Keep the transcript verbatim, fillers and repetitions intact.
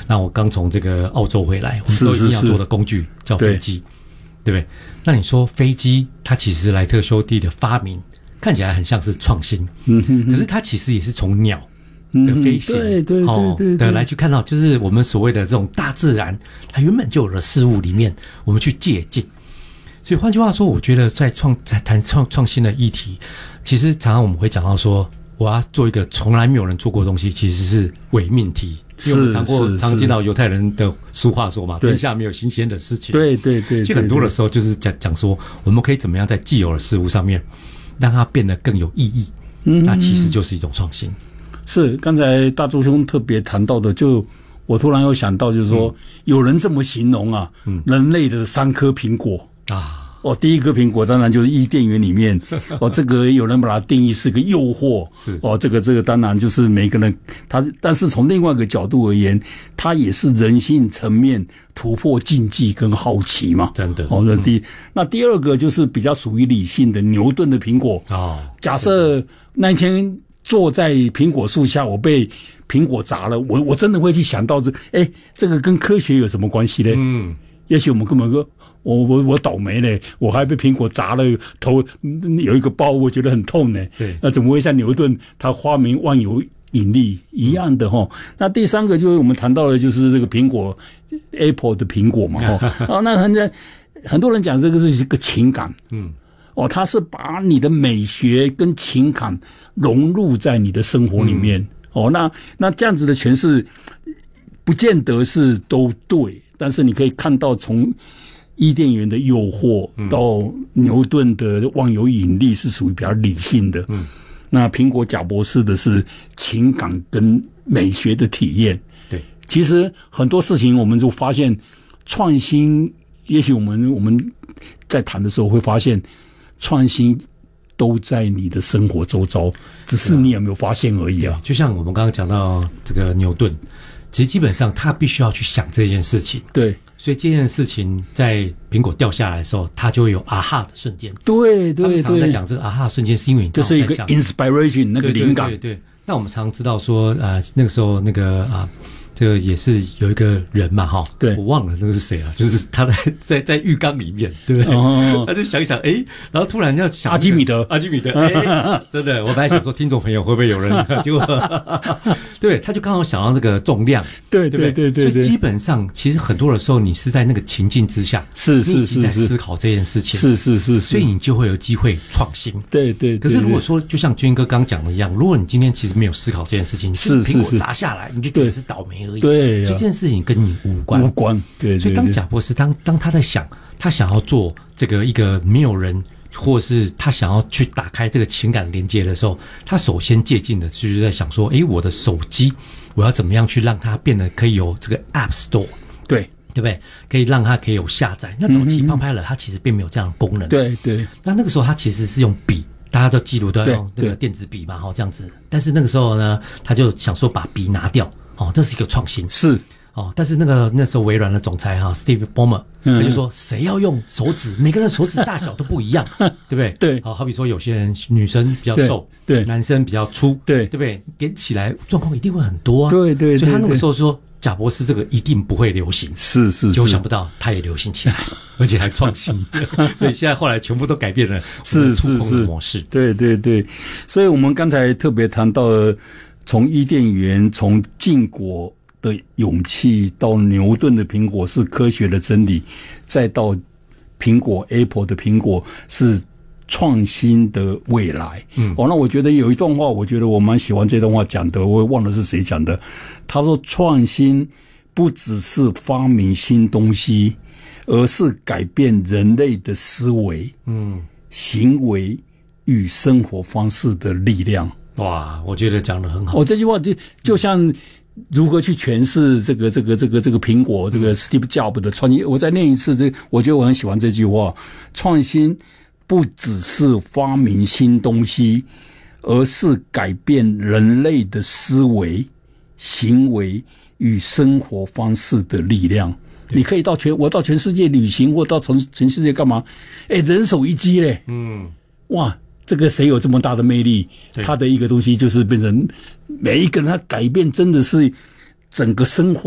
那我刚从这个澳洲回来，我们都一定要坐的工具叫飞机，对不对？那你说飞机，它其实莱特兄弟的发明看起来很像是创新，嗯哼哼，可是它其实也是从鸟的飞行，嗯、对对对对的来去看到，就是我们所谓的这种大自然，它原本就有的事物里面，我们去借鉴。所以换句话说，我觉得在创在谈创创新的议题，其实常常我们会讲到说，我要做一个从来没有人做过的东西，其实是伪命题。因为我们常过常听到犹太人的俗话说嘛，天下没有新鲜的事情。对对 对, 对，其实很多的时候就是讲讲说，我们可以怎么样在既有的事物上面，让它变得更有意义。嗯，那其实就是一种创新。 是，刚才大柱兄特别谈到的，就我突然有想到，就是说、嗯、有人这么形容啊，嗯、人类的三颗苹果啊。哦，第一颗苹果当然就是伊甸园里面，哦，这个有人把它定义是个诱惑，是哦，这个这个当然就是每个人他，但是从另外一个角度而言，它也是人性层面突破禁忌跟好奇嘛， 真的。 哦，那第、嗯、那第二个就是比较属于理性的牛顿的苹果哦，假设那一天坐在苹果树下，我被苹果砸了，我我真的会去想到这，哎，这个跟科学有什么关系呢？嗯，也许我们根本个。我我我倒霉呢，我还被苹果砸了头，有一个包，我觉得很痛呢。对，那怎么会像牛顿他发明万有引力一样的哈？那第三个就是我们谈到的，就是这个苹果 ，Apple 的苹果嘛哈。哦，那很多很多人讲这个是一个情感，嗯，哦，它是把你的美学跟情感融入在你的生活里面。嗯、哦，那那这样子的诠释，不见得是都对，但是你可以看到从伊甸园的诱惑到牛顿的万有引力是属于比较理性的，嗯，那苹果贾博士的是情感跟美学的体验。对，其实很多事情我们就发现创新，也许我们我们在谈的时候会发现创新都在你的生活周遭，只是你有没有发现而已啊。 就像我们刚刚讲到这个牛顿，其实基本上他必须要去想这件事情。对。所以这件事情在苹果掉下来的时候，它就会有啊哈的瞬间。对对对，他们常在讲这个啊哈瞬间，是因为你这是一个 inspiration 那个灵感。 对对 对, 对。那我们常知道说，呃，那个时候那个啊。这个也是有一个人嘛，哈，对，我忘了那个是谁了，就是他在在在浴缸里面，对不对？哦，他就想一想，哎，然后突然要想、那個、 阿基米德， 阿基米德，哎，真的，我本来想说听众朋友会不会有人，结果，对，他就刚好想到这个重量，对对对 对, 对, 對，所以基本上其实很多的时候，你是在那个情境之下，是是是是，在思考这件事情，是是是是，所以你就会有机会创新，对 对, 對。可是如果说就像军哥刚讲的一样，如果你今天其实没有思考这件事情，是苹果砸下来，你就觉得是倒霉。对，这件事情跟你无关，无关。对, 对, 对，所以当贾博士当当他在想，他想要做这个一个没有人，或是他想要去打开这个情感连接的时候，他首先借鉴的就是在想说，诶，我的手机我要怎么样去让它变得可以有这个 App Store， 对对不对？可以让它可以有下载。那早期胖拍了，它其实并没有这样的功能。对对。那那个时候他其实是用笔。大家都记录都要用那个电子笔嘛，哈，这样子。但是那个时候呢，他就想说把笔拿掉，哦，这是一个创新，是哦。但是那个那时候微软的总裁哈 ，Steve Ballmer，他就说，谁要用手指？每个人的手指大小都不一样，对不对？对，好，好比说有些人女生比较瘦，对，男生比较粗，对，对不对？点起来状况一定会很多啊，对对。所以他那个时候说。贾博士这个一定不会流行，是是，就想不到他也流行起来，而且还创新，所以现在后来全部都改变了是是是模式， 对对对，所以我们刚才特别谈到了从伊甸园，从禁果的勇气到牛顿的苹果是科学的真理，再到苹果 Apple 的苹果是创新的未来。嗯，哦，那我觉得有一段话，我觉得我蛮喜欢这段话讲的，我也忘了是谁讲的。他说：“创新不只是发明新东西，而是改变人类的思维、嗯、行为与生活方式的力量。” 哇，我觉得讲得很好。 哦，这句话就就像如何去诠释这个这个这个这个苹果这个 Steve Jobs 的创新。我再念一次，这我觉得我很喜欢这句话：创新不只是发明新东西，而是改变人类的思维、行为与生活方式的力量。你可以到全我到全世界旅行，或到全全世界干嘛？哎，人手一机嘞！嗯，哇，这个谁有这么大的魅力？他的一个东西就是变成每一个人，他改变真的是整个生活。